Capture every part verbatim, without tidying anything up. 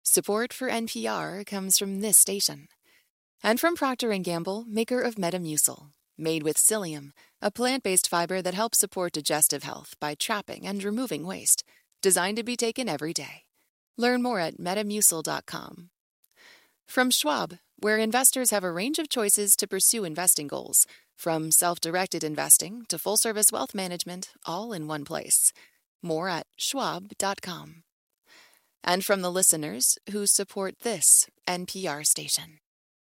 Support for N P R comes from this station. And from Procter and Gamble, maker of Metamucil. Made with psyllium, a plant-based fiber that helps support digestive health by trapping and removing waste. Designed to be taken every day. Learn more at metamucil dot com. From Schwab, where investors have a range of choices to pursue investing goals, from self-directed investing to full-service wealth management, all in one place. More at schwab dot com. And from the listeners who support this N P R station.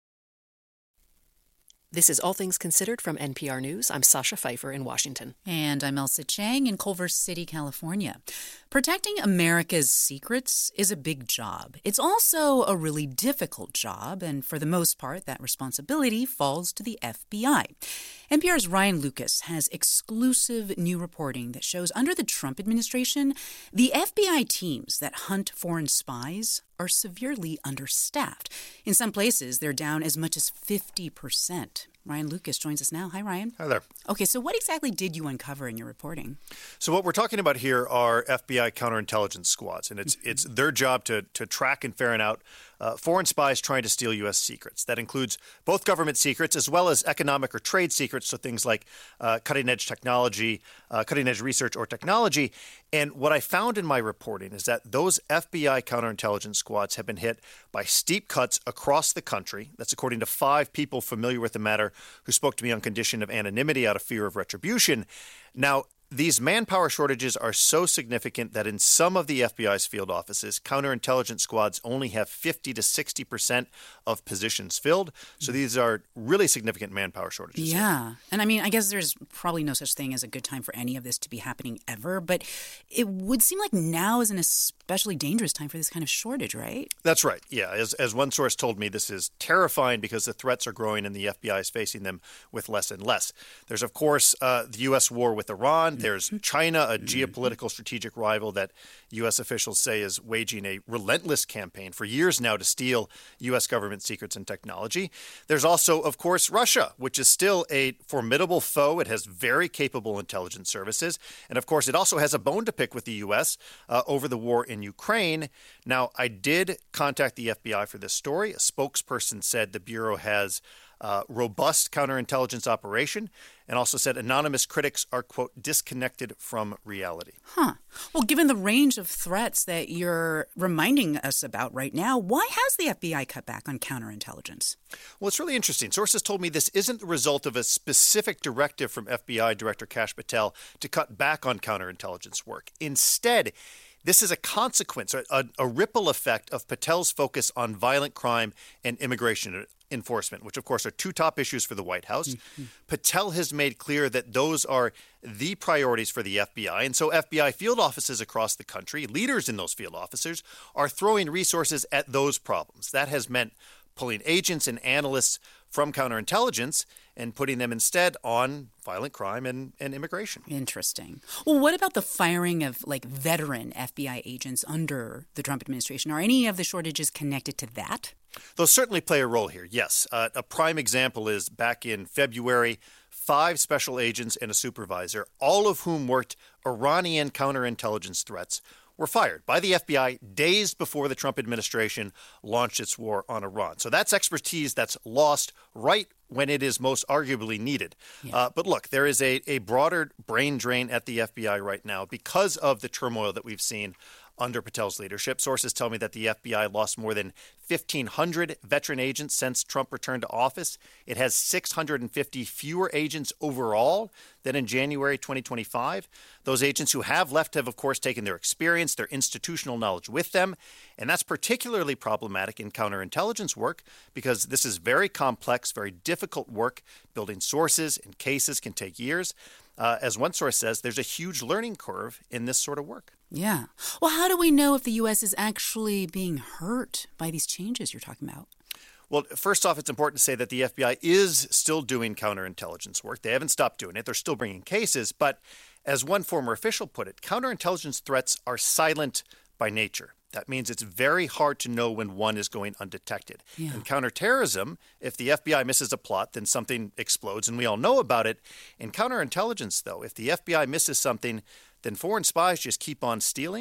This is All Things Considered from N P R News. I'm Sasha Pfeiffer in Washington. And I'm Elsa Chang in Culver City, California. Protecting America's secrets is a big job. It's also a really difficult job, and for the most part, that responsibility falls to the F B I. N P R's Ryan Lucas has exclusive new reporting that shows under the Trump administration, the F B I teams that hunt foreign spies are severely understaffed. In some places, they're down as much as fifty percent. Ryan Lucas joins us now. Hi, Ryan. Hi there. Okay, so what exactly did you uncover in your reporting? So what we're talking about here are F B I counterintelligence squads, and it's mm-hmm. it's their job to to track and ferret out uh, foreign spies trying to steal U S secrets. That includes both government secrets as well as economic or trade secrets, so things like uh, cutting-edge technology, uh, cutting-edge research or technology. And what I found in my reporting is that those F B I counterintelligence squads have been hit by steep cuts across the country. That's according to five people familiar with the matter who spoke to me on condition of anonymity out of fear of retribution. Now, these manpower shortages are so significant that in some of the F B I's field offices, counterintelligence squads only have fifty to sixty percent of positions filled. So these are really significant manpower shortages. Yeah. Here. And I mean, I guess there's probably no such thing as a good time for any of this to be happening ever. But it would seem like now is an especially dangerous time for this kind of shortage, right? That's right. Yeah. As, as one source told me, this is terrifying because the threats are growing and the F B I is facing them with less and less. There's, of course, uh, the U S war with Iran. There's China, a geopolitical strategic rival that U S officials say is waging a relentless campaign for years now to steal U S government secrets and technology. There's also, of course, Russia, which is still a formidable foe. It has very capable intelligence services. And, of course, it also has a bone to pick with the U S uh, over the war in Ukraine. Now, I did contact the F B I for this story. A spokesperson said the Bureau has Uh, robust counterintelligence operation, and also said anonymous critics are, quote, disconnected from reality. Huh. Well, given the range of threats that you're reminding us about right now, why has the F B I cut back on counterintelligence? Well, it's really interesting. Sources told me this isn't the result of a specific directive from F B I Director Kash Patel to cut back on counterintelligence work. Instead, this is a consequence, a, a ripple effect of Patel's focus on violent crime and immigration enforcement, which, of course, are two top issues for the White House. Mm-hmm. Patel has made clear that those are the priorities for the F B I. And so F B I field offices across the country, leaders in those field officers, are throwing resources at those problems. That has meant pulling agents and analysts from counterintelligence and putting them instead on violent crime and, and immigration. Interesting. Well, what about the firing of, like, veteran F B I agents under the Trump administration? Are any of the shortages connected to that? Those certainly play a role here, yes. Uh, a prime example is back in February, five special agents and a supervisor, all of whom worked Iranian counterintelligence threats, were fired by the F B I days before the Trump administration launched its war on Iran. So that's expertise that's lost right when it is most arguably needed. Yeah. Uh, but look, there is a, a broader brain drain at the F B I right now because of the turmoil that we've seen under Patel's leadership. Sources tell me that the F B I lost more than fifteen hundred veteran agents since Trump returned to office. It has six hundred fifty fewer agents overall than in January twenty twenty-five. Those agents who have left have, of course, taken their experience, their institutional knowledge with them. And that's particularly problematic in counterintelligence work because this is very complex, very difficult work. Building sources and cases can take years. Uh, as one source says, there's a huge learning curve in this sort of work. Yeah. Well, how do we know if the U S is actually being hurt by these changes you're talking about? Well, first off, it's important to say that the F B I is still doing counterintelligence work. They haven't stopped doing it. They're still bringing cases. But as one former official put it, counterintelligence threats are silent by nature. That means it's very hard to know when one is going undetected. Yeah. In counterterrorism, if the F B I misses a plot, then something explodes, and we all know about it. In counterintelligence, though, if the F B I misses something, then foreign spies just keep on stealing,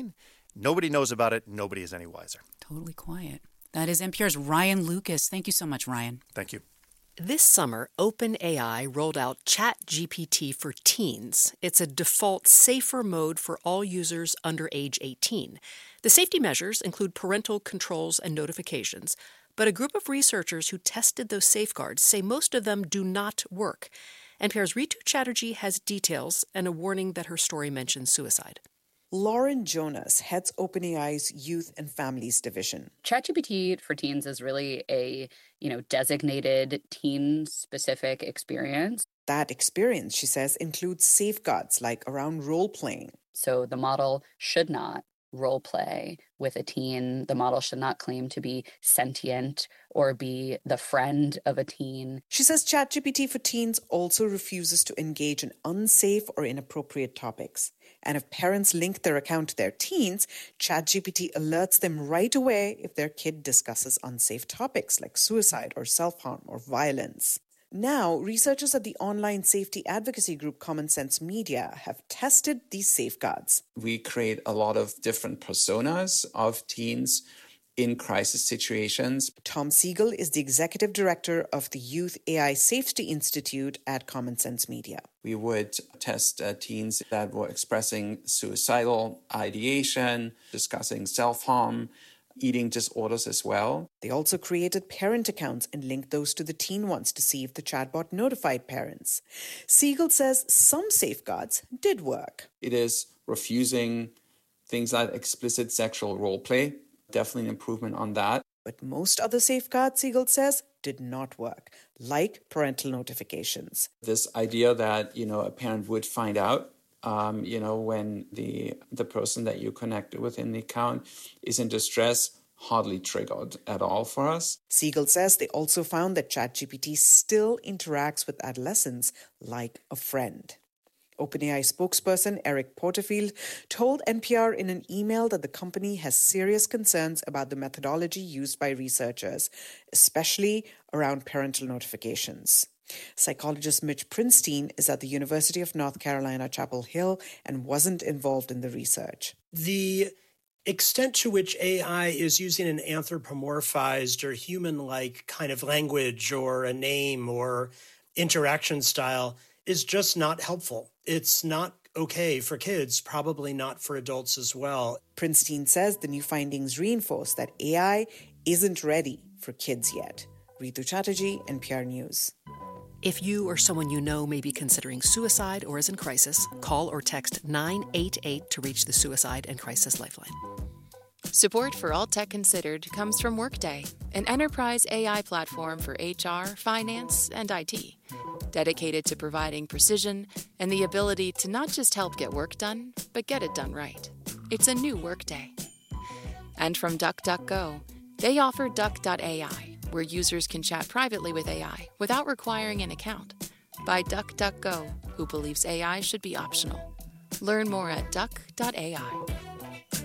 Nobody knows about it. Nobody is any wiser. Totally quiet. That is N P R's Ryan Lucas. Thank you so much, Ryan. Thank you. This summer, OpenAI rolled out ChatGPT for teens. It's a default safer mode for all users under age eighteen. The safety measures include parental controls and notifications, but a group of researchers who tested those safeguards say most of them do not work. N P R's Ritu Chatterjee has details and a warning that her story mentions suicide. Lauren Jonas heads OpenAI's Youth and Families Division. ChatGPT for teens is really a, you know, designated teen-specific experience. That experience, she says, includes safeguards like around role-playing. So the model should not role play with a teen. The model should not claim to be sentient or be the friend of a teen. She says ChatGPT for teens also refuses to engage in unsafe or inappropriate topics. And if parents link their account to their teens, ChatGPT alerts them right away if their kid discusses unsafe topics like suicide or self-harm or violence. Now, researchers at the online safety advocacy group Common Sense Media have tested these safeguards. We create a lot of different personas of teens in crisis situations. Tom Siegel is the executive director of the Youth A I Safety Institute at Common Sense Media. We would test uh, teens that were expressing suicidal ideation, discussing self-harm, eating disorders as well. They also created parent accounts and linked those to the teen ones to see if the chatbot notified parents. Siegel says some safeguards did work. It is refusing things like explicit sexual role play. Definitely an improvement on that. But most other safeguards, Siegel says, did not work, like parental notifications. This idea that, you know, a parent would find out Um, you know, when the the person that you connected with in the account is in distress, hardly triggered at all for us. Siegel says they also found that ChatGPT still interacts with adolescents like a friend. OpenAI spokesperson Eric Porterfield told N P R in an email that the company has serious concerns about the methodology used by researchers, especially around parental notifications. Psychologist Mitch Prinstein is at the University of North Carolina, Chapel Hill, and wasn't involved in the research. The extent to which A I is using an anthropomorphized or human-like kind of language or a name or interaction style is just not helpful. It's not okay for kids, probably not for adults as well. Prinstein says the new findings reinforce that A I isn't ready for kids yet. Ritu Chatterjee, N P R News. If you or someone you know may be considering suicide or is in crisis, call or text nine eight eight to reach the Suicide and Crisis Lifeline. Support for All Tech Considered comes from Workday, an enterprise A I platform for H R, finance, and I T, dedicated to providing precision and the ability to not just help get work done, but get it done right. It's a new Workday. And from DuckDuckGo, they offer Duck dot A I, where users can chat privately with A I without requiring an account. By DuckDuckGo, who believes A I should be optional. Learn more at duck dot A I.